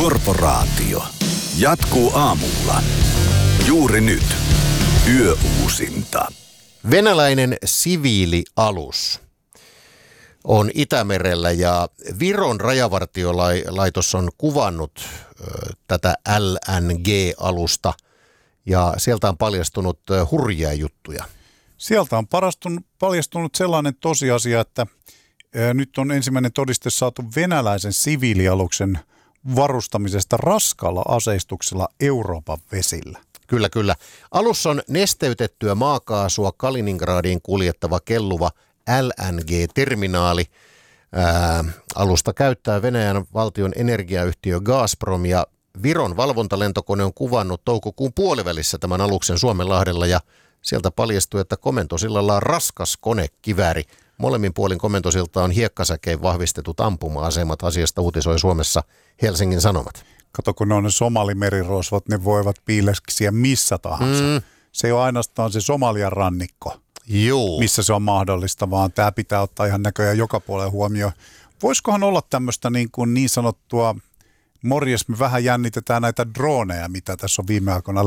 Korporaatio jatkuu aamulla. Juuri nyt. Yöuusinta. Venäläinen siviilialus on Itämerellä ja Viron rajavartiolaitos on kuvannut tätä LNG-alusta ja sieltä on paljastunut hurjia juttuja. Sieltä on paljastunut sellainen tosiasia, että nyt on ensimmäinen todiste saatu venäläisen siviilialuksen varustamisesta raskaalla aseistuksella Euroopan vesillä. Kyllä. Alus on nesteytettyä maakaasua Kaliningradiin kuljettava kelluva LNG-terminaali. Alusta käyttää Venäjän valtion energiayhtiö Gazprom ja Viron valvontalentokone on kuvannut toukokuun puolivälissä tämän aluksen Suomenlahdella ja sieltä paljastui, että komentosillalla on raskas konekivääri. Molemmin puolin komentosilta on hiekkasäkein vahvistetut ampuma-asemat. Asiasta uutisoi Suomessa Helsingin Sanomat. Kato, kun ne on ne somalimerirosvot, ne voivat piileksiä missä tahansa. Se ei ole ainoastaan se Somalian rannikko, missä se on mahdollista, vaan tämä pitää ottaa ihan näköjään joka puolella huomioon. Voisikohan olla tämmöistä niin sanottua, morjes, me vähän jännitetään näitä droneja, mitä tässä on viime aikoina